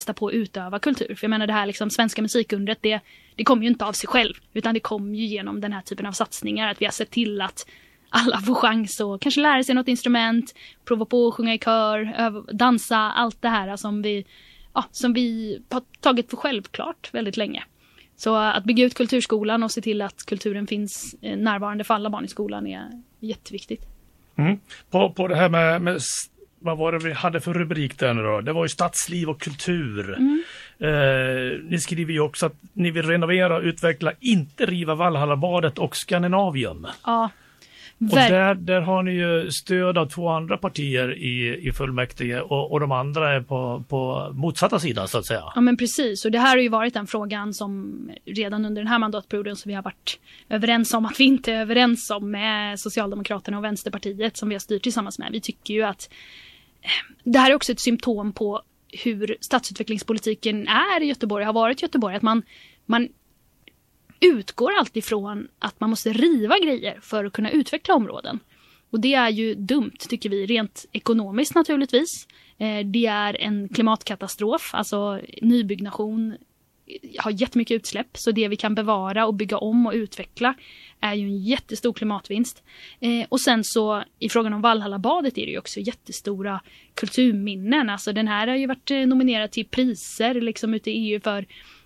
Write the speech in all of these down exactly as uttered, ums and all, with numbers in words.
på att utöva kultur. För jag menar det här liksom svenska musikundret, det, det kommer ju inte av sig själv, utan det kommer ju genom den här typen av satsningar, att vi har sett till att alla får chans att kanske lära sig något instrument, prova på att sjunga i kör, öva, dansa, allt det här som vi, ja, som vi har tagit för självklart väldigt länge. Så att bygga ut kulturskolan och se till att kulturen finns närvarande för alla barn i skolan är jätteviktigt. Mm. På, på det här med, med vad var det vi hade för rubrik där nu då? Det var ju stadsliv och kultur. Mm. Eh, ni skriver ju också att ni vill renovera, utveckla, inte riva Valhallabadet och Skandinavium. Ja. Och där, där har ni ju stöd av två andra partier i, i fullmäktige och, och de andra är på, på motsatta sidan så att säga. Ja men precis, och det här har ju varit den frågan som redan under den här mandatperioden som vi har varit överens om att vi inte är överens om med Socialdemokraterna och Vänsterpartiet som vi har styrt tillsammans med. Vi tycker ju att det här är också ett symptom på hur stadsutvecklingspolitiken är i Göteborg, har varit i Göteborg, att man, man utgår alltid från att man måste riva grejer för att kunna utveckla områden. Och det är ju dumt tycker vi, rent ekonomiskt naturligtvis. Eh, det är en klimatkatastrof, alltså nybyggnation har jättemycket utsläpp, så det vi kan bevara och bygga om och utveckla är ju en jättestor klimatvinst. Eh, och sen så i frågan om Valhallabadet är det ju också jättestora kulturminnen. Alltså den här har ju varit nominerad till priser liksom ute i E U för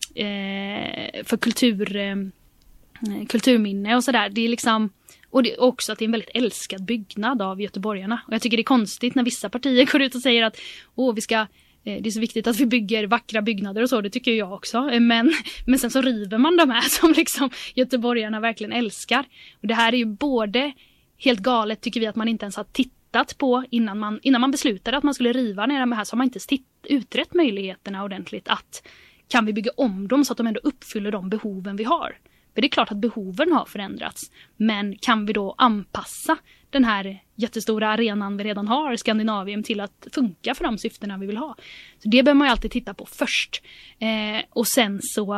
Eh, för kultur, eh, kulturminne och sådär. Det är liksom, och det är också att det är en väldigt älskad byggnad av göteborgarna. Och jag tycker det är konstigt när vissa partier går ut och säger att åh, vi ska, eh, det är så viktigt att vi bygger vackra byggnader och så, det tycker jag också. Eh, men, men sen så river man de här som liksom göteborgarna verkligen älskar. Och det här är ju både helt galet tycker vi att man inte ens har tittat på innan man, innan man beslutade att man skulle riva ner de här, så har man inte titt, utrett möjligheterna ordentligt att kan vi bygga om dem så att de ändå uppfyller de behoven vi har? För det är klart att behoven har förändrats. Men kan vi då anpassa den här jättestora arenan vi redan har, Skandinavium, till att funka för de syftena vi vill ha? Så det behöver man ju alltid titta på först. Eh, och sen så,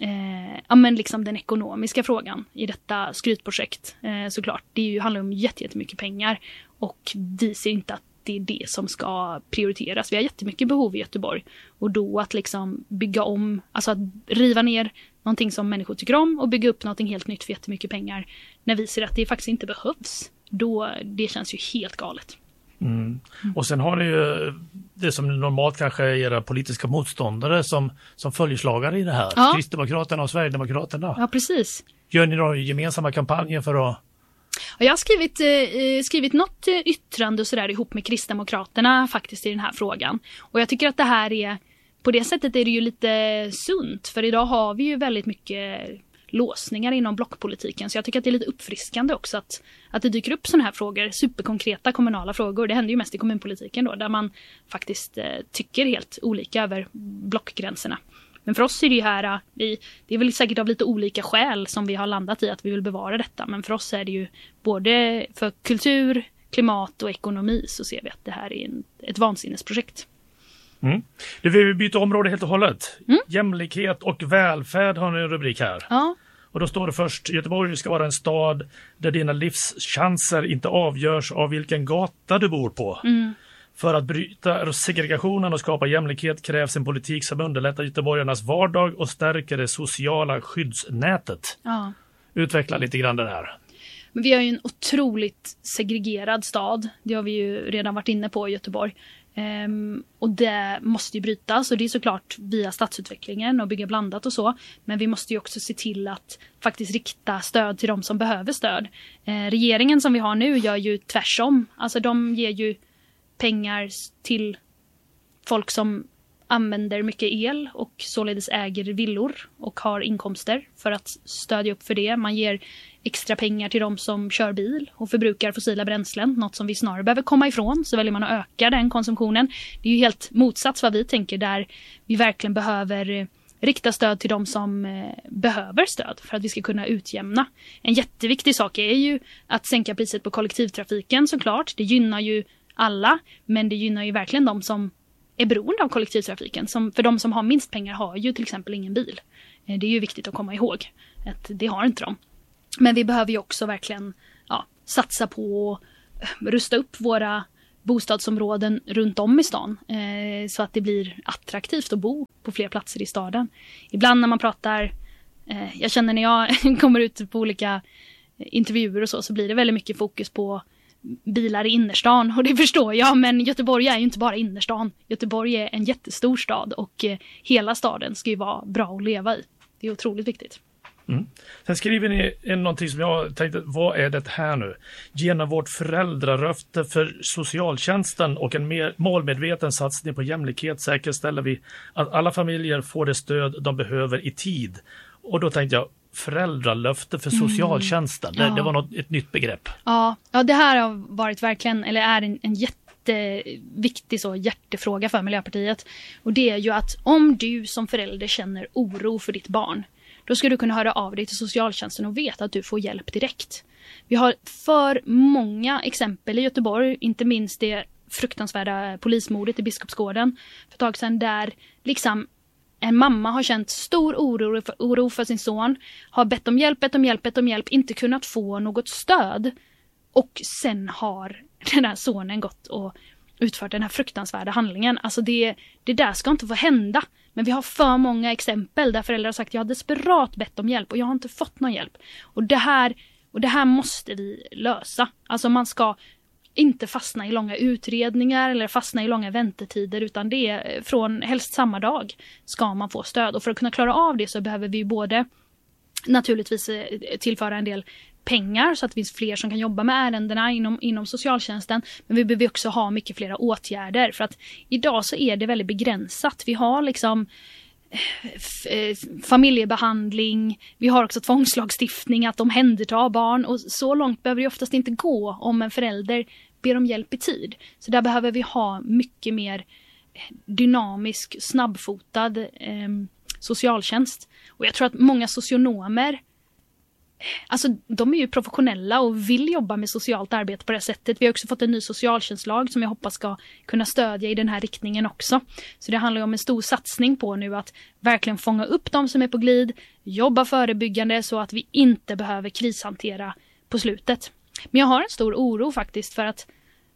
eh, ja men liksom den ekonomiska frågan i detta skrytprojekt. Eh, såklart, det är ju, handlar om jättemycket pengar. Och vi ser inte att det är det som ska prioriteras. Vi har jättemycket behov i Göteborg. Och då att liksom bygga om, alltså att riva ner någonting som människor tycker om och bygga upp någonting helt nytt för jättemycket pengar. När vi ser att det faktiskt inte behövs. Då, det känns ju helt galet. Mm. Och sen har ni ju det som normalt kanske är era politiska motståndare som, som följeslagare i det här. Ja. Kristdemokraterna och Sverigedemokraterna. Ja, precis. Gör ni då gemensamma kampanjer för att... Jag har skrivit, eh, skrivit något yttrande och sådär ihop med Kristdemokraterna faktiskt i den här frågan. Och jag tycker att det här är, på det sättet är det ju lite sunt. För idag har vi ju väldigt mycket låsningar inom blockpolitiken. Så jag tycker att det är lite uppfriskande också att, att det dyker upp sådana här frågor, superkonkreta kommunala frågor. Det händer ju mest i kommunpolitiken då, där man faktiskt eh, tycker helt olika över blockgränserna. Men för oss är det ju här, vi, det är väl säkert av lite olika skäl som vi har landat i att vi vill bevara detta. Men för oss är det ju både för kultur, klimat och ekonomi så ser vi att det här är en, ett vansinnesprojekt. Mm. Du vill byta område helt och hållet. Mm. Jämlikhet och välfärd har ni en rubrik här. Ja. Och då står det först, Göteborg ska vara en stad där dina livschanser inte avgörs av vilken gata du bor på. Mm. För att bryta segregationen och skapa jämlikhet krävs en politik som underlättar göteborgarnas vardag och stärker det sociala skyddsnätet. Ja. Utveckla lite grann det här. Men vi har ju en otroligt segregerad stad. Det har vi ju redan varit inne på i Göteborg. Um, och det måste ju brytas, och det är såklart via stadsutvecklingen och bygga blandat och så. Men vi måste ju också se till att faktiskt rikta stöd till de som behöver stöd. Uh, regeringen som vi har nu gör ju tvärsom. Alltså de ger ju pengar till folk som använder mycket el och således äger villor och har inkomster för att stödja upp för det. Man ger extra pengar till de som kör bil och förbrukar fossila bränslen, något som vi snarare behöver komma ifrån, så väljer man att öka den konsumtionen. Det är ju helt motsats vad vi tänker, där vi verkligen behöver rikta stöd till de som eh, behöver stöd för att vi ska kunna utjämna. En jätteviktig sak är ju att sänka priset på kollektivtrafiken såklart. Det gynnar ju alla, men det gynnar ju verkligen de som är beroende av kollektivtrafiken. Som, för de som har minst pengar har ju till exempel ingen bil. Det är ju viktigt att komma ihåg att det har inte de. Men vi behöver ju också verkligen ja, satsa på att rusta upp våra bostadsområden runt om i stan eh, så att det blir attraktivt att bo på fler platser i staden. Ibland när man pratar, eh, jag känner när jag kommer ut på olika intervjuer och så, så blir det väldigt mycket fokus på bilar i innerstan, och det förstår jag, men Göteborg är ju inte bara innerstan. Göteborg är en jättestor stad och eh, hela staden ska ju vara bra att leva i. Det är otroligt viktigt. Mm. Sen skriver ni in någonting som jag tänkte, vad är det här nu? Genom vårt föräldraröfte för socialtjänsten och en mer målmedveten satsning på jämlikhet säkerställer vi att alla familjer får det stöd de behöver i tid. Och då tänkte jag, föräldralöfte för socialtjänsten, mm. det, ja. det var något, ett nytt begrepp. Ja, ja, det här har varit verkligen, eller är en, en jätteviktig så, hjärtefråga för Miljöpartiet. Och det är ju att om du som förälder känner oro för ditt barn, då ska du kunna höra av dig till socialtjänsten och veta att du får hjälp direkt. Vi har för många exempel i Göteborg, inte minst det fruktansvärda polismordet i Biskopsgården för ett tag sedan, där liksom en mamma har känt stor oro för, oro för sin son, har bett om hjälp, bett om hjälp, bett om hjälp, inte kunnat få något stöd. Och sen har den här sonen gått och utfört den här fruktansvärda handlingen. Alltså det, det där ska inte få hända. Men vi har för många exempel där föräldrar har sagt jag har desperat bett om hjälp och jag har inte fått någon hjälp. Och det här, och det här måste vi lösa. Alltså man ska inte fastna i långa utredningar eller fastna i långa väntetider, utan det är från helst samma dag ska man få stöd. Och för att kunna klara av det så behöver vi både naturligtvis tillföra en del pengar så att det finns fler som kan jobba med ärendena inom, inom socialtjänsten, men vi behöver också ha mycket flera åtgärder, för att idag så är det väldigt begränsat. Vi har liksom f- familjebehandling, vi har också tvångslagstiftning att omhänderta barn, och så långt behöver det oftast inte gå om en förälder ber om hjälp i tid. Så där behöver vi ha mycket mer dynamisk, snabbfotad eh, socialtjänst. Och jag tror att många socionomer, alltså de är ju professionella och vill jobba med socialt arbete på det sättet. Vi har också fått en ny socialtjänstlag som jag hoppas ska kunna stödja i den här riktningen också. Så det handlar ju om en stor satsning på nu att verkligen fånga upp de som är på glid, jobba förebyggande så att vi inte behöver krishantera på slutet. Men jag har en stor oro faktiskt, för att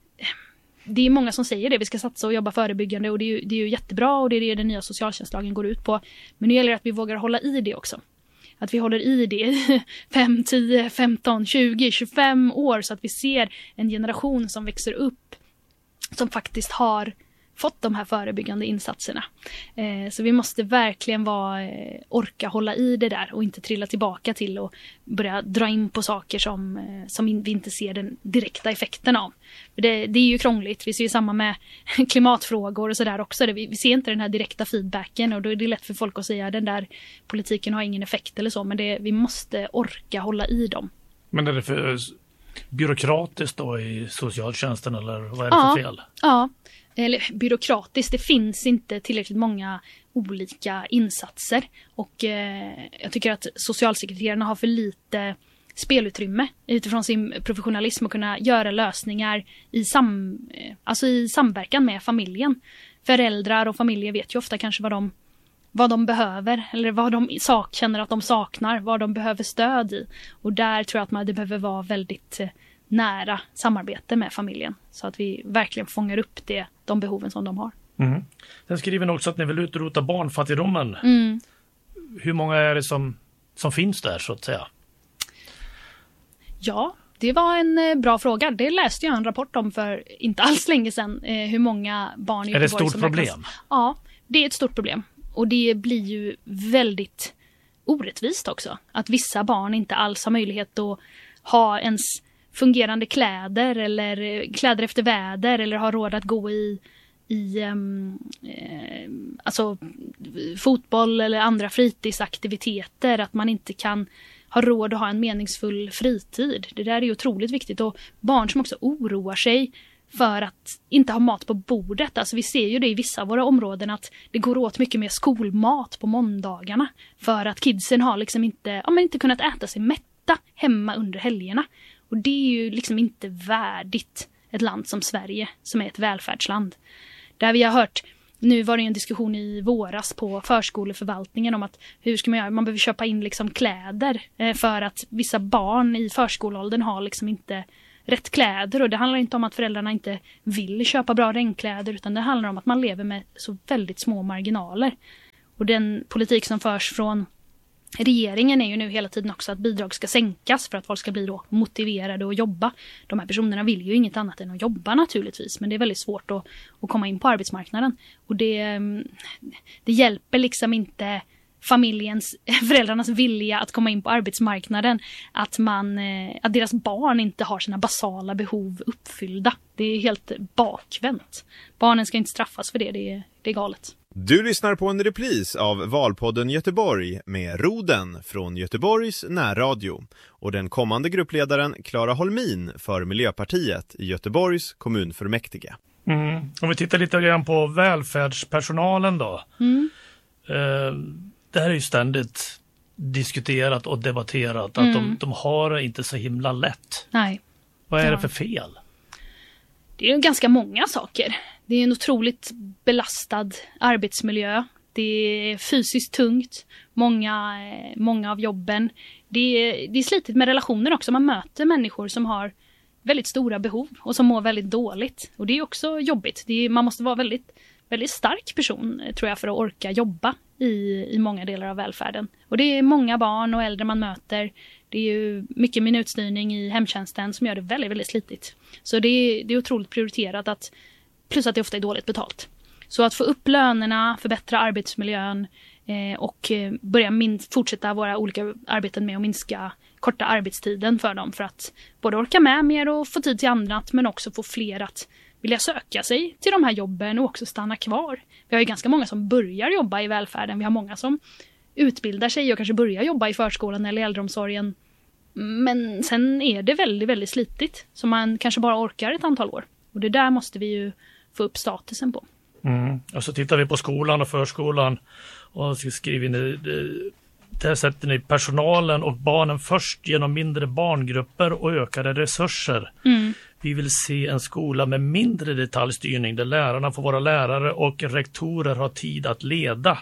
det är många som säger det, vi ska satsa och jobba förebyggande, och det är ju, det är ju jättebra, och det är det den nya socialtjänstlagen går ut på. Men nu gäller det att vi vågar hålla i det också. Att vi håller i det i fem, tio, femton, tjugo, tjugofem år, så att vi ser en generation som växer upp som faktiskt har fått de här förebyggande insatserna. Eh, så vi måste verkligen vara, eh, orka hålla i det där och inte trilla tillbaka till och börja dra in på saker som, eh, som vi inte ser den direkta effekten av. För det, det är ju krångligt. Vi ser ju samma med klimatfrågor och sådär också. Vi, vi ser inte den här direkta feedbacken, och då är det lätt för folk att säga att den där politiken har ingen effekt eller så, men det, vi måste orka hålla i dem. Men är det för byråkratiskt då i socialtjänsten, eller vad är det ja, för fel? Ja, eller byråkratiskt, det finns inte tillräckligt många olika insatser, och eh, jag tycker att socialsekreterarna har för lite spelutrymme utifrån sin professionalism att kunna göra lösningar i, sam, eh, alltså i samverkan med familjen. Föräldrar och familjer vet ju ofta kanske vad de, vad de behöver, eller vad de sak, känner att de saknar, vad de behöver stöd i, och där tror jag att man, det behöver vara väldigt eh, nära samarbete med familjen, så att vi verkligen fångar upp det, de behoven som de har. Mm. Sen skriver ni också att ni vill utrota barnfattigdomen. Mm. Hur många är det som, som finns där, så att säga? Ja, det var en bra fråga. Det läste jag en rapport om för inte alls länge sedan. Eh, hur många barn i Göteborg. Är det ett stort som problem? räknas. Ja, det är ett stort problem. Och det blir ju väldigt orättvist också. Att vissa barn inte alls har möjlighet att ha ens fungerande kläder eller kläder efter väder, eller har råd att gå i, i um, eh, alltså fotboll eller andra fritidsaktiviteter, att man inte kan ha råd att ha en meningsfull fritid. Det där är ju otroligt viktigt, och barn som också oroar sig för att inte ha mat på bordet. Alltså vi ser ju det i vissa av våra områden, att det går åt mycket mer skolmat på måndagarna för att kidsen har liksom inte, ja, men inte kunnat äta sig mätta hemma under helgerna. Och det är ju liksom inte värdigt ett land som Sverige, som är ett välfärdsland. Där vi har hört, nu var det en diskussion i våras på förskoleförvaltningen om att hur ska man göra, man behöver köpa in liksom kläder för att vissa barn i förskoleåldern har liksom inte rätt kläder. Och det handlar inte om att föräldrarna inte vill köpa bra regnkläder, utan det handlar om att man lever med så väldigt små marginaler. Och den politik som förs från regeringen är ju nu hela tiden också att bidrag ska sänkas för att folk ska bli då motiverade att jobba. De här personerna vill ju inget annat än att jobba naturligtvis, men det är väldigt svårt att, att komma in på arbetsmarknaden. Och det, det hjälper liksom inte familjens, föräldrarnas vilja att komma in på arbetsmarknaden att, man, att deras barn inte har sina basala behov uppfyllda. Det är helt bakvänt. Barnen ska inte straffas för det, det är, det är galet. Du lyssnar på en repris av Valpodden Göteborg med Roden från Göteborgs närradio och den kommande gruppledaren Clara Holmin för Miljöpartiet i Göteborgs kommunfullmäktige. Mm. Om vi tittar lite grann på välfärdspersonalen då. Mm. Eh, det här är ju ständigt diskuterat och debatterat att mm. de, de har det inte så himla lätt. Nej. Vad är ja. det för fel? Det är ju ganska många saker. Det är en otroligt belastad arbetsmiljö. Det är fysiskt tungt. Många, många av jobben. Det är, det är slitigt med relationer också. Man möter människor som har väldigt stora behov och som mår väldigt dåligt. Och det är också jobbigt. Det är, man måste vara väldigt, väldigt stark person, tror jag, för att orka jobba i, i många delar av välfärden. Och det är många barn och äldre man möter. Det är ju mycket minutstyrning i hemtjänsten som gör det väldigt, väldigt slitigt. Så det är, det är otroligt prioriterat att plus att det ofta är dåligt betalt. Så att få upp lönerna, förbättra arbetsmiljön eh, och eh, börja min- fortsätta våra olika arbeten med att minska korta arbetstiden för dem. För att både orka med mer och få tid till annat, men också få fler att vilja söka sig till de här jobben och också stanna kvar. Vi har ju ganska många som börjar jobba i välfärden. Vi har många som utbildar sig och kanske börjar jobba i förskolan eller äldreomsorgen. Men sen är det väldigt, väldigt slitigt. Så man kanske bara orkar ett antal år. Och det där måste vi ju få upp statusen på. Mm. Och så tittar vi på skolan och förskolan och så skriver ni, där sätter ni personalen och barnen först genom mindre barngrupper och ökade resurser. Mm. Vi vill se en skola med mindre detaljstyrning där lärarna får vara lärare och rektorer har tid att leda.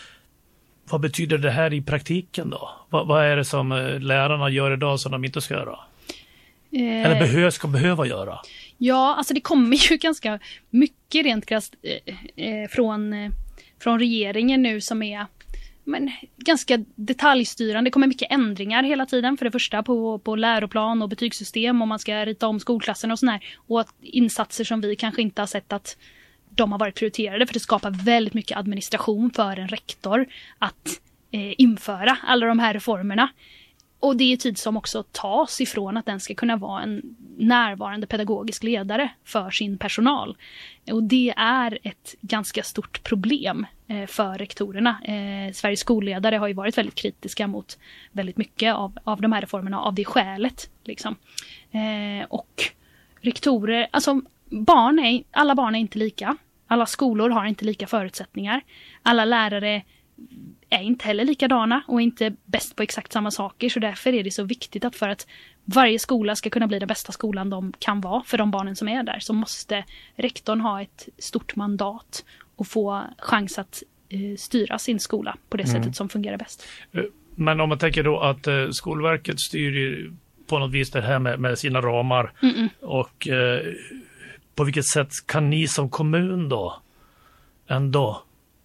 Vad betyder det här i praktiken då? Vad, vad är det som lärarna gör idag som de inte ska göra? Eh... Eller behö, ska behöva göra? Ja, alltså det kommer ju ganska mycket rent krasst eh, eh, från, eh, från regeringen nu som är men, ganska detaljstyrande. Det kommer mycket ändringar hela tiden. För det första på, på läroplan och betygssystem och man ska rita om skolklassen och sådär. Och att insatser som vi kanske inte har sett att de har varit prioriterade, för det skapar väldigt mycket administration för en rektor att eh, införa alla de här reformerna. Och det är tid som också tas ifrån att den ska kunna vara en närvarande pedagogisk ledare för sin personal. Och det är ett ganska stort problem eh, för rektorerna. Eh, Sveriges skolledare har ju varit väldigt kritiska mot väldigt mycket av, av de här reformerna av det skälet. Liksom. Eh, och rektorer, alltså barn är, alla barn är inte lika. Alla skolor har inte lika förutsättningar. Alla lärare är inte heller likadana och inte bäst på exakt samma saker. Så därför är det så viktigt att för att varje skola ska kunna bli den bästa skolan de kan vara för de barnen som är där, så måste rektorn ha ett stort mandat och få chans att eh, styra sin skola på det mm. sättet som fungerar bäst. Men om man tänker då att eh, Skolverket styr på något vis det här med, med sina ramar Mm-mm. och eh, på vilket sätt kan ni som kommun då ändå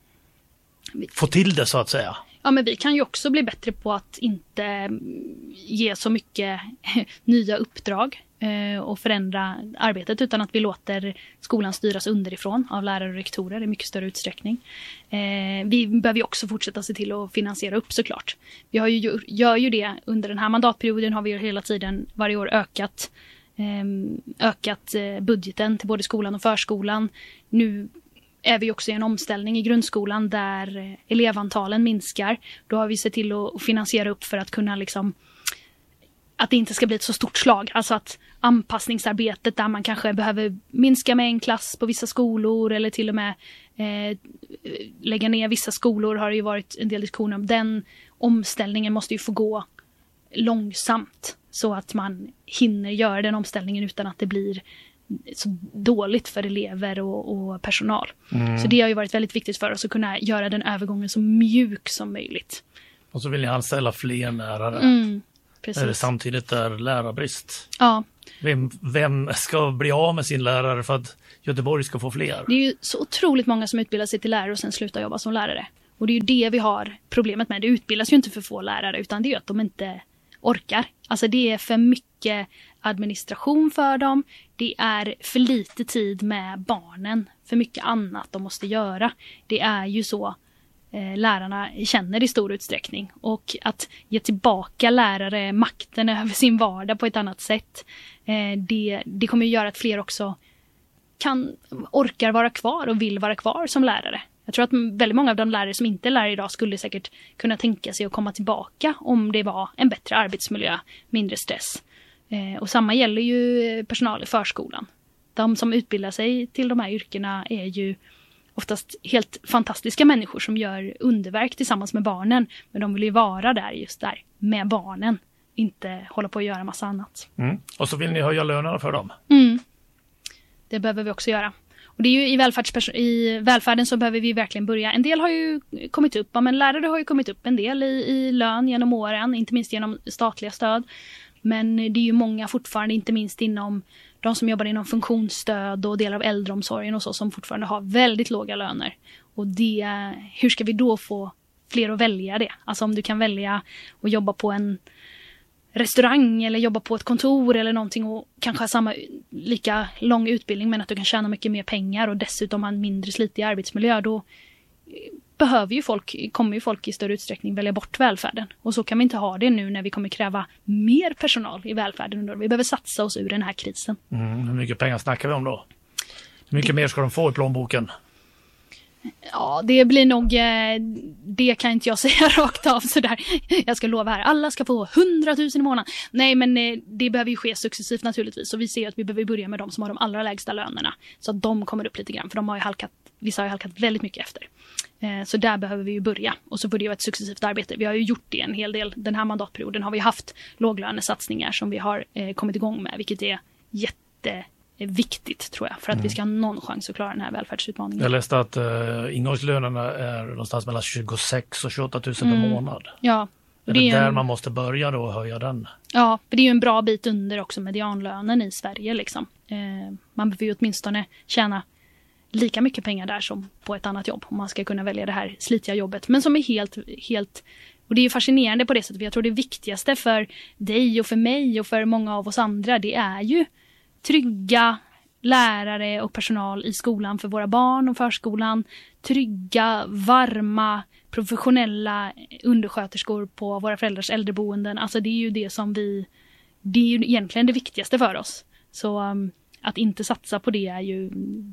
få till det så att säga? Ja, men vi kan ju också bli bättre på att inte ge så mycket nya uppdrag eh, och förändra arbetet, utan att vi låter skolan styras underifrån av lärare och rektorer i mycket större utsträckning. Eh, vi behöver ju också fortsätta se till att finansiera upp såklart. Vi har ju, gör ju det under den här mandatperioden, har vi ju hela tiden varje år ökat, eh, ökat budgeten till både skolan och förskolan. Nu är vi också i en omställning i grundskolan där elevantalen minskar. Då har vi sett till att finansiera upp för att kunna liksom, att det inte ska bli ett så stort slag. Alltså att anpassningsarbetet där man kanske behöver minska med en klass på vissa skolor eller till och med eh, lägga ner vissa skolor, har det ju varit en del diskussioner om. Den omställningen måste ju få gå långsamt så att man hinner göra den omställningen utan att det blir så dåligt för elever och, och personal. Mm. Så det har ju varit väldigt viktigt för oss att kunna göra den övergången så mjuk som möjligt. Och så vill ni anställa fler lärare. Mm. precis. Samtidigt är lärarbrist. Ja. Vem, vem ska bli av med sin lärare för att Göteborg ska få fler? Det är ju så otroligt många som utbildar sig till lärare och sen slutar jobba som lärare. Och det är ju det vi har problemet med. Det utbildas ju inte för få lärare, utan det är ju att de inte orkar. Alltså det är för mycket administration för dem. Det är för lite tid med barnen. För mycket annat de måste göra. Det är ju så eh, lärarna känner i stor utsträckning. Och att ge tillbaka lärare makten över sin vardag på ett annat sätt. Eh, det, det kommer ju göra att fler också kan, orkar vara kvar och vill vara kvar som lärare. Jag tror att väldigt många av de lärare som inte är lärare idag skulle säkert kunna tänka sig att komma tillbaka om det var en bättre arbetsmiljö, mindre stress. Eh, och samma gäller ju personal i förskolan. De som utbildar sig till de här yrkena är ju oftast helt fantastiska människor som gör underverk tillsammans med barnen. Men de vill ju vara där just där med barnen, inte hålla på att göra massa annat. Mm. Och så vill ni höja lönerna för dem? Mm. Det behöver vi också göra. Och det är ju i, välfärds- i välfärden så behöver vi verkligen börja. En del har ju kommit upp, men lärare har ju kommit upp en del i, i lön genom åren, inte minst genom statliga stöd. Men det är ju många fortfarande, inte minst inom de som jobbar inom funktionsstöd och delar av äldreomsorgen och så, som fortfarande har väldigt låga löner. Och det, hur ska vi då få fler att välja det? Alltså om du kan välja att jobba på en restaurang eller jobba på ett kontor eller någonting och kanske ha samma lika lång utbildning, men att du kan tjäna mycket mer pengar och dessutom ha en mindre slitig arbetsmiljö, då behöver ju folk, kommer ju folk i större utsträckning välja bort välfärden. Och så kan vi inte ha det nu när vi kommer kräva mer personal i välfärden. Vi behöver satsa oss ur den här krisen. Mm, hur mycket pengar snackar vi om då? Hur mycket mer ska de få i plånboken? Ja, det blir nog, det kan inte jag säga rakt av sådär. Jag ska lova här, alla ska få hundratusen i månaden. Nej, men det behöver ju ske successivt naturligtvis. Och vi ser att vi behöver börja med de som har de allra lägsta lönerna. Så att de kommer upp lite grann, för de har ju halkat, vissa har ju halkat väldigt mycket efter. Så där behöver vi ju börja. Och så börjar det vara ett successivt arbete. Vi har ju gjort det en hel del. Den här mandatperioden har vi haft låglönesatsningar som vi har kommit igång med, vilket är jätte är viktigt, tror jag, för att mm. vi ska ha någon chans att klara den här välfärdsutmaningen. Jag läste att uh, ingångslönerna är någonstans mellan tjugosex och tjugoåtta tusen mm. per månad. Ja. Är det, det är där en... man måste börja då och höja den? Ja, för det är ju en bra bit under också medianlönen i Sverige. Liksom. Eh, man behöver ju åtminstone tjäna lika mycket pengar där som på ett annat jobb om man ska kunna välja det här slitiga jobbet. Men som är helt, helt och det är ju fascinerande på det sättet. Jag tror det viktigaste för dig och för mig och för många av oss andra, det är ju trygga lärare och personal i skolan för våra barn och förskolan. Trygga, varma, professionella undersköterskor på våra föräldrars äldreboenden. Alltså det är ju det som vi, det är ju egentligen det viktigaste för oss. Så um, att inte satsa på det är ju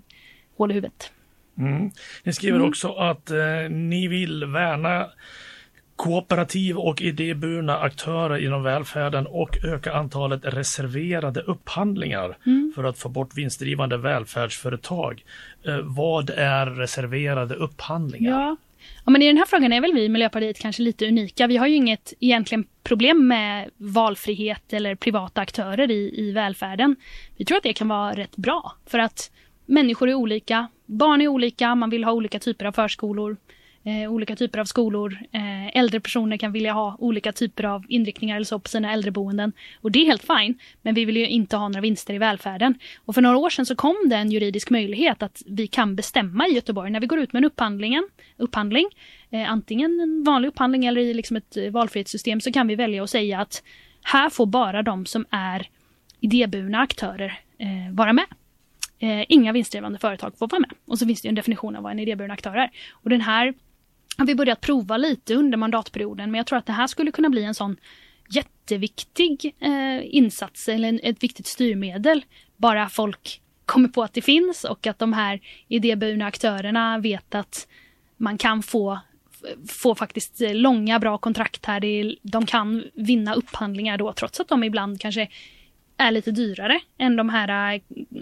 hål i huvudet. Mm. Ni skriver mm. också att eh, ni vill värna kooperativ och idéburna aktörer inom välfärden och öka antalet reserverade upphandlingar mm. för att få bort vinstdrivande välfärdsföretag. Eh, vad är reserverade upphandlingar? Ja. Ja, men i den här frågan är väl vi i Miljöpartiet kanske lite unika. Vi har ju inget egentligen problem med valfrihet eller privata aktörer i, i välfärden. Vi tror att det kan vara rätt bra för att människor är olika, barn är olika, man vill ha olika typer av förskolor. Eh, olika typer av skolor. Eh, äldre personer kan vilja ha olika typer av inriktningar eller så på sina äldreboenden. Och det är helt fine, men vi vill ju inte ha några vinster i välfärden. Och för några år sedan så kom det en juridisk möjlighet att vi kan bestämma i Göteborg när vi går ut med en upphandlingen, upphandling, eh, antingen en vanlig upphandling eller i liksom ett valfrihetssystem, så kan vi välja att säga att här får bara de som är idéburna aktörer eh, vara med. Eh, inga vinstdrivande företag får vara med. Och så finns det ju en definition av vad en idéburen aktör är. Och den här har vi börjat prova lite under mandatperioden, men jag tror att det här skulle kunna bli en sån jätteviktig eh, insats eller en, ett viktigt styrmedel. Bara folk kommer på att det finns och att de här idéburna aktörerna vet att man kan få, få faktiskt långa bra kontrakt här. Det är, de kan vinna upphandlingar då, trots att de ibland kanske är lite dyrare än de här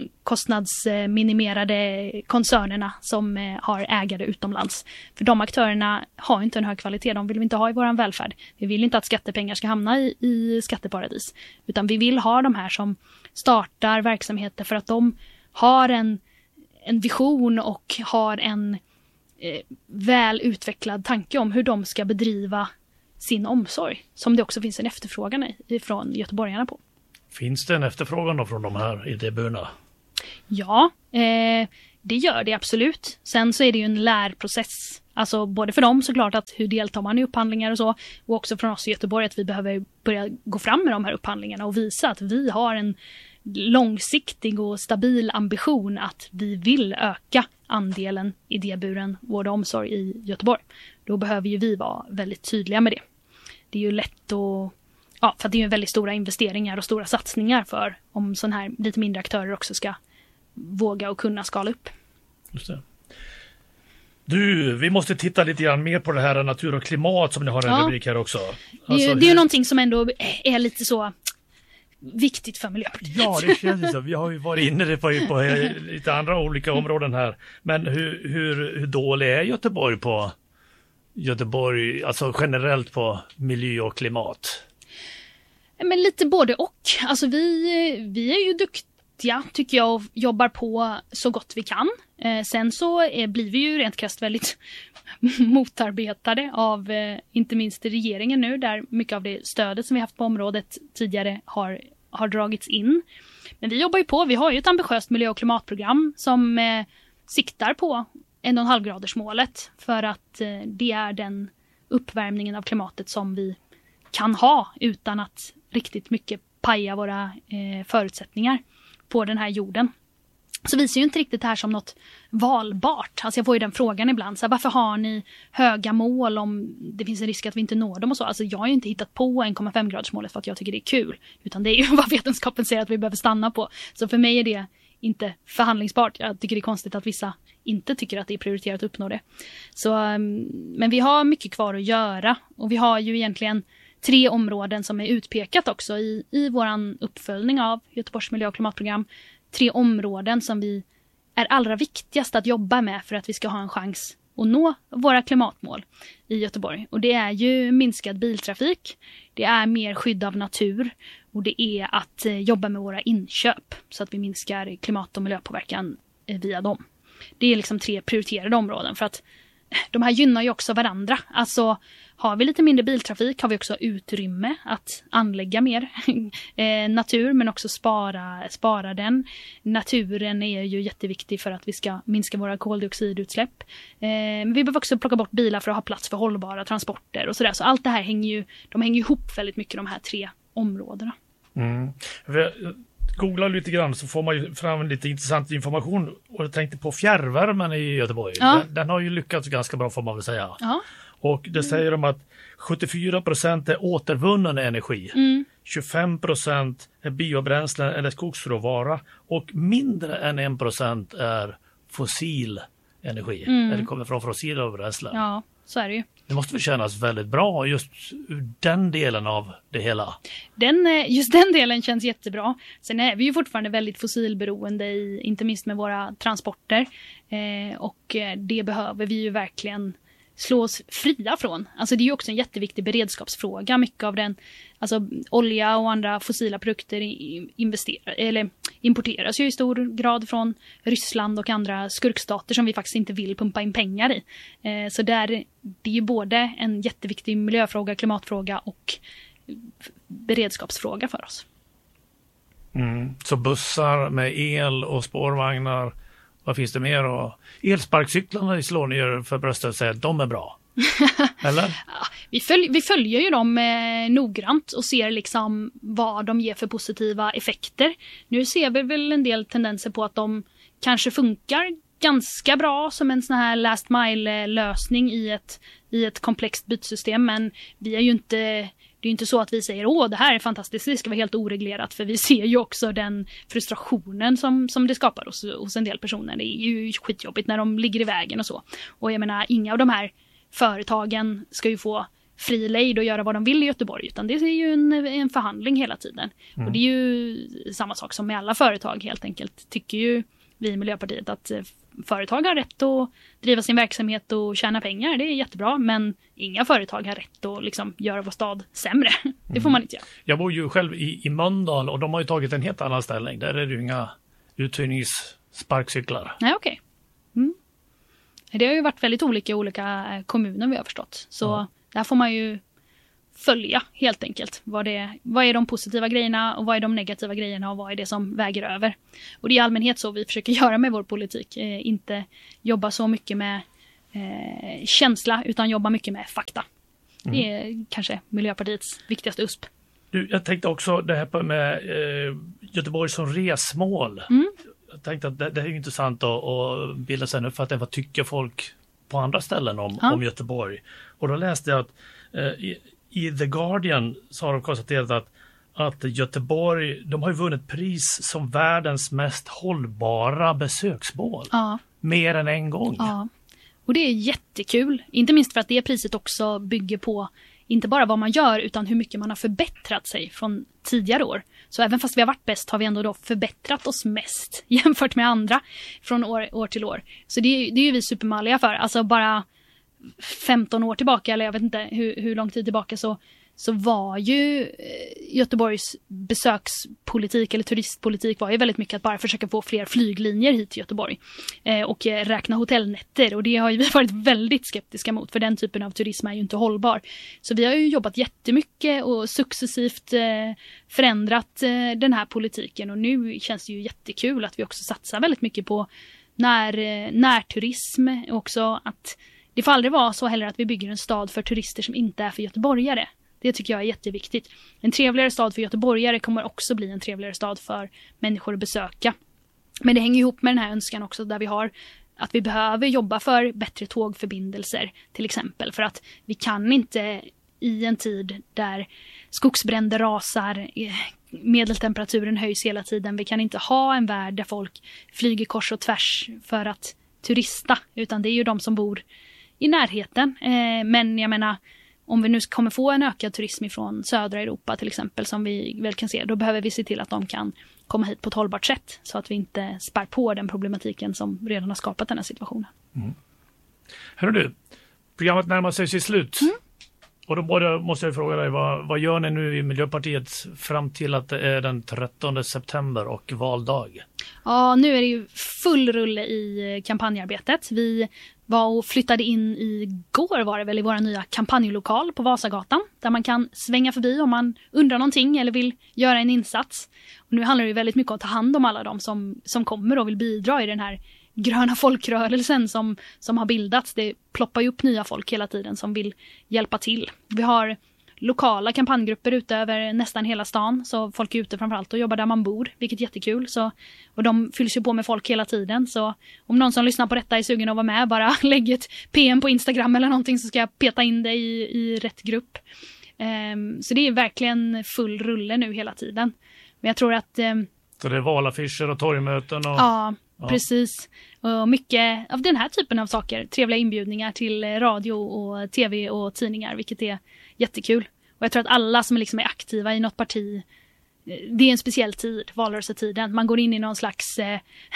kostnadsminimerade koncernerna som har ägare utomlands. För de aktörerna har inte en hög kvalitet, de vill vi inte ha i vår välfärd. Vi vill inte att skattepengar ska hamna i, i skatteparadis, utan vi vill ha de här som startar verksamheter för att de har en, en vision och har en eh, väl utvecklad tanke om hur de ska bedriva sin omsorg, som det också finns en efterfrågan i, från göteborgarna på. Finns det en efterfrågan då från de här idéburna? Ja, eh, det gör det absolut. Sen så är det ju en lärprocess. Alltså både för dem såklart, att hur deltar man i upphandlingar och så, och också från oss i Göteborg att vi behöver börja gå fram med de här upphandlingarna och visa att vi har en långsiktig och stabil ambition att vi vill öka andelen idéburen vård och omsorg i Göteborg. Då behöver ju vi vara väldigt tydliga med det. Det är ju lätt att, ja, för att det är ju väldigt stora investeringar och stora satsningar för om sån här lite mindre aktörer också ska våga och kunna skala upp. Just det. Du, vi måste titta lite grann mer på det här natur och klimat som ni har en ja. rubrik här också. Alltså, det är ju det är hur... någonting som ändå är lite så viktigt för Miljöpartiet. Ja, det känns ju så. Vi har ju varit inne på, på lite andra olika områden här. Men hur, hur, hur dålig är Göteborg på Göteborg, alltså generellt på miljö och klimat? Men lite både och. Alltså vi, vi är ju duktiga tycker jag och jobbar på så gott vi kan. Eh, sen så är, blir vi ju rent krasst väldigt motarbetade av eh, inte minst regeringen nu, där mycket av det stödet som vi haft på området tidigare har, har dragits in. Men vi jobbar ju på, vi har ju ett ambitiöst miljö- och klimatprogram som eh, siktar på en och en halv graders målet, för att eh, det är den uppvärmningen av klimatet som vi kan ha utan att riktigt mycket paja våra eh, förutsättningar på den här jorden. Så vi ser ju inte riktigt det här som något valbart. Alltså jag får ju den frågan ibland. Så här, varför har ni höga mål om det finns en risk att vi inte når dem och så? Alltså jag har ju inte hittat på en komma fem graders målet för att jag tycker det är kul. Utan det är ju vad vetenskapen säger att vi behöver stanna på. Så för mig är det inte förhandlingsbart. Jag tycker det är konstigt att vissa inte tycker att det är prioriterat att uppnå det. Så, men vi har mycket kvar att göra. Och vi har ju egentligen tre områden som är utpekat också i, i våran uppföljning av Göteborgs miljö- och klimatprogram. Tre områden som vi är allra viktigast att jobba med för att vi ska ha en chans att nå våra klimatmål i Göteborg. Och det är ju minskad biltrafik, det är mer skydd av natur och det är att eh, jobba med våra inköp så att vi minskar klimat- och miljöpåverkan eh, via dem. Det är liksom tre prioriterade områden, för att de här gynnar ju också varandra. Alltså har vi lite mindre biltrafik har vi också utrymme att anlägga mer eh, natur, men också spara, spara den. Naturen är ju jätteviktig för att vi ska minska våra koldioxidutsläpp. Eh, men vi behöver också plocka bort bilar för att ha plats för hållbara transporter och sådär. Så allt det här hänger ju, de hänger ihop väldigt mycket, de här tre områdena. Mm. Googla lite grann så får man ju fram lite intressant information, och jag tänkte på fjärrvärmen i Göteborg. Ja. Den, den har ju lyckats ganska bra får man väl säga. Ja. Och det säger de att sjuttiofyra procent är återvunnen energi. Mm. tjugofem procent är biobränsle eller skogsråvara och mindre än en procent är fossil energi. Mm. Eller kommer från fossila bränslen. Ja, så är det ju. Det måste väl kännas väldigt bra just ur den delen av det hela. Den, just den delen känns jättebra. Sen är vi ju fortfarande väldigt fossilberoende, i, inte minst med våra transporter. Eh, och det behöver vi ju verkligen slå oss fria från. Alltså det är ju också en jätteviktig beredskapsfråga. Mycket av den, alltså olja och andra fossila produkter investerar, eller importeras ju i stor grad från Ryssland och andra skurkstater som vi faktiskt inte vill pumpa in pengar i. Eh, så där, det är ju både en jätteviktig miljöfråga, klimatfråga och beredskapsfråga för oss. Mm. Så bussar med el och spårvagnar, vad finns det mer? Och elsparkcyklarna i slår ner för bröstet och säger att de är bra. Eller? Ja, vi, följ, vi följer ju dem eh, noggrant och ser liksom vad de ger för positiva effekter. Nu ser vi väl en del tendenser på att de kanske funkar ganska bra som en sån här last mile-lösning i ett, i ett komplext bytsystem. Men vi är ju inte... Det är ju inte så att vi säger åh det här är fantastiskt, det ska vara helt oreglerat, för vi ser ju också den frustrationen som, som det skapar hos, hos en del personer. Det är ju skitjobbigt när de ligger i vägen och så. Och jag menar, inga av de här företagen ska ju få fri lejd och göra vad de vill i Göteborg, utan det är ju en, en förhandling hela tiden. Mm. Och det är ju samma sak som med alla företag helt enkelt, tycker ju vi i Miljöpartiet att företag har rätt att driva sin verksamhet och tjäna pengar, det är jättebra, men inga företag har rätt att liksom göra vår stad sämre. Mm. Det får man inte göra. Jag bor ju själv i, i Mölndal och de har ju tagit en helt annan ställning. Där är det ju inga uthyrningssparkcyklar. Nej, okej. Okay. Mm. Det har ju varit väldigt olika i olika kommuner vi har förstått. Så ja. Där får man ju följa helt enkelt. Vad, det, vad är de positiva grejerna och vad är de negativa grejerna och vad är det som väger över. Och det är i allmänhet så vi försöker göra med vår politik. Eh, inte jobba så mycket med eh, känsla utan jobba mycket med fakta. Mm. Det är kanske Miljöpartiets viktigaste U S P. Du, jag tänkte också det här med eh, Göteborg som resmål. Mm. Jag tänkte att det, det är intressant att, att bilda sig en uppfattning. Vad tycker folk på andra ställen om, ja. om Göteborg? Och då läste jag att eh, i, i The Guardian så har de konstaterat att, att Göteborg, de har ju vunnit pris som världens mest hållbara besöksmål. Ja. Mer än en gång. Ja. Och det är jättekul. Inte minst för att det priset också bygger på inte bara vad man gör utan hur mycket man har förbättrat sig från tidigare år. Så även fast vi har varit bäst har vi ändå då förbättrat oss mest jämfört med andra från år, år till år. Så det, det är ju vi supermalliga för. Alltså bara femton år tillbaka, eller jag vet inte hur, hur lång tid tillbaka, så, så var ju Göteborgs besökspolitik eller turistpolitik var ju väldigt mycket att bara försöka få fler flyglinjer hit till Göteborg eh, och räkna hotellnätter, och det har ju vi varit väldigt skeptiska mot, för den typen av turism är ju inte hållbar. Så vi har ju jobbat jättemycket och successivt eh, förändrat eh, den här politiken, och nu känns det ju jättekul att vi också satsar väldigt mycket på när, eh, närturism, också att det får aldrig vara så heller att vi bygger en stad för turister som inte är för göteborgare. Det tycker jag är jätteviktigt. En trevligare stad för göteborgare kommer också bli en trevligare stad för människor att besöka. Men det hänger ihop med den här önskan också, där vi har att vi behöver jobba för bättre tågförbindelser till exempel. För att vi kan inte i en tid där skogsbränder rasar, medeltemperaturen höjs hela tiden. Vi kan inte ha en värld där folk flyger kors och tvärs för att turista, utan det är ju de som bor i närheten. Eh, men jag menar, om vi nu kommer få en ökad turism från södra Europa till exempel, som vi väl kan se, då behöver vi se till att de kan komma hit på ett hållbart sätt, så att vi inte spär på den problematiken som redan har skapat den här situationen. Mm. Hör du, programmet närmar sig sitt slut. Mm. Och då både måste jag fråga dig, vad, vad gör ni nu i Miljöpartiet fram till att det är den trettonde september och valdag? Ja, nu är det ju full rulle i kampanjarbetet. Vi var och flyttade in igår var det väl i våra nya kampanjlokal på Vasagatan, där man kan svänga förbi om man undrar någonting eller vill göra en insats. Och nu handlar det ju väldigt mycket om att ta hand om alla de som, som kommer och vill bidra i den här gröna folkrörelsen som, som har bildats. Det ploppar ju upp nya folk hela tiden som vill hjälpa till. Vi har lokala kampanjgrupper ute över nästan hela stan, så folk är ute framförallt och jobbar där man bor, vilket är jättekul. Så, och de fylls ju på med folk hela tiden, så om någon som lyssnar på detta är sugen att vara med, bara lägg ett P M på Instagram eller någonting, så ska jag peta in dig i, i rätt grupp. Um, så det är verkligen full rulle nu hela tiden. Men jag tror att... Um, så det är valaffischer och torgmöten och... Ja, ja, precis. Och mycket av den här typen av saker. Trevliga inbjudningar till radio och tv och tidningar, vilket är jättekul. Och jag tror att alla som liksom är aktiva i något parti, det är en speciell tid, valrörelsetiden. Man går in i någon slags eh,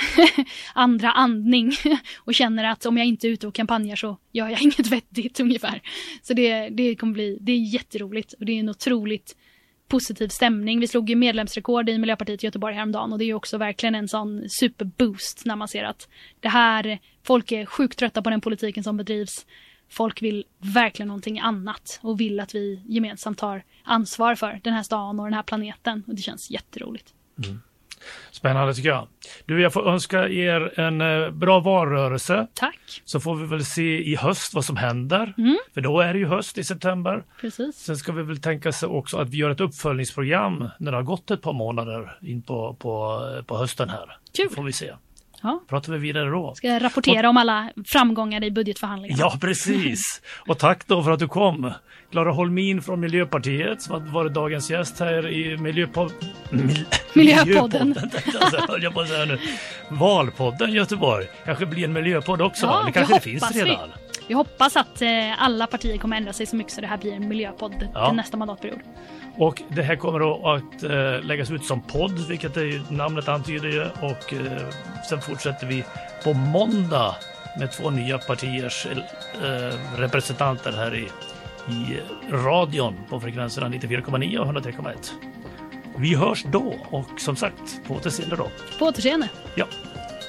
andra andning och känner att om jag inte är ute och kampanjar så gör jag inget vettigt ungefär. Så det, det kommer bli, det är jätteroligt, och det är en otroligt positiv stämning. Vi slog ju medlemsrekord i Miljöpartiet i Göteborg häromdagen, och det är ju också verkligen en sån superboost när man ser att det här, folk är sjukt trötta på den politiken som bedrivs. Folk vill verkligen någonting annat och vill att vi gemensamt tar ansvar för den här stan och den här planeten, och det känns jätteroligt. Mm. Spännande tycker jag. Du, jag får önska er en eh, bra valrörelse. Tack. Så får vi väl se i höst vad som händer. Mm. För då är det ju höst i september. Precis. Sen ska vi väl tänka sig också att vi gör ett uppföljningsprogram när det har gått ett par månader in på, på, på hösten här. Kul. Får vi se. Ja. Pratar vi vidare då. Ska jag rapportera och, om alla framgångar i budgetförhandlingarna. Ja, precis. Och tack då för att du kom. Clara Holmin från Miljöpartiet som har varit dagens gäst här i Miljöpod... Mil... Miljöpodden. Miljöpodden. Jag på säga nu. Valpodden Göteborg. Kanske blir en miljöpodd också. Ja, det kanske det finns redan. Vi. vi hoppas att eh, alla partier kommer ändra sig så mycket så det här blir en miljöpodd ja. till nästa mandatperiod. Och det här kommer då att äh, läggas ut som podd, vilket är namnet antyder ju. Och äh, sen fortsätter vi på måndag med två nya partiers äh, representanter här i, i radion på frekvenserna nittiofyra komma nio och hundratre komma ett. Vi hörs då, och som sagt, på återseende då. På återseende. Ja.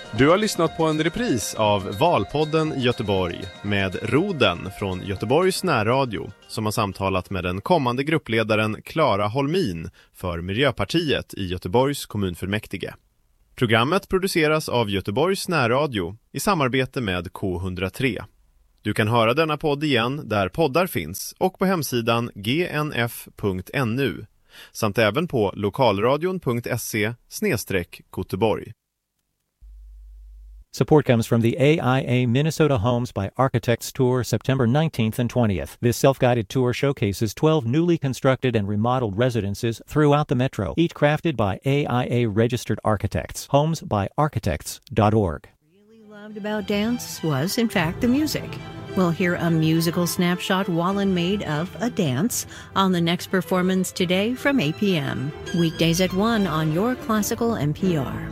Du har lyssnat på en repris av Valpodden Göteborg med Roden från Göteborgs närradio som har samtalat med den kommande gruppledaren Clara Holmin för Miljöpartiet i Göteborgs kommunfullmäktige. Programmet produceras av Göteborgs närradio i samarbete med K ett noll tre. Du kan höra denna podd igen där poddar finns och på hemsidan g n f punkt n u samt även på lokalradion punkt se slash Göteborg. Support comes from the A I A Minnesota Homes by Architects Tour, September nineteenth and twentieth. This self-guided tour showcases twelve newly constructed and remodeled residences throughout the metro, each crafted by A I A-registered architects. homes by architects dot org. Really loved about dance was, in fact, the music. We'll hear a musical snapshot Wallen made of a dance on the next performance today from eight p.m. Weekdays at one on your classical N P R.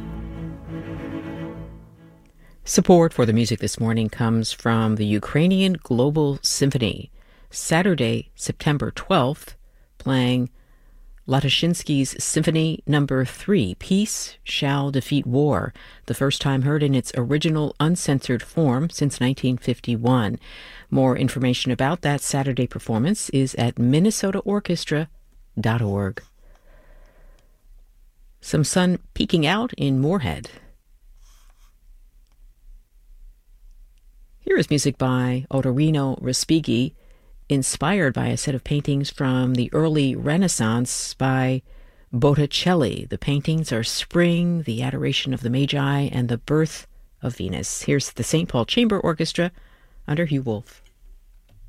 Support for the music this morning comes from the Ukrainian Global Symphony. Saturday, September twelfth, playing Latoshinsky's Symphony Number three, Peace Shall Defeat War, the first time heard in its original uncensored form since nineteen fifty-one. More information about that Saturday performance is at minnesota orchestra dot org. Some sun peeking out in Moorhead. Here is music by Ottorino Respighi, inspired by a set of paintings from the early Renaissance by Botticelli. The paintings are Spring, the Adoration of the Magi, and the Birth of Venus. Here's the Saint Paul Chamber Orchestra under Hugh Wolf.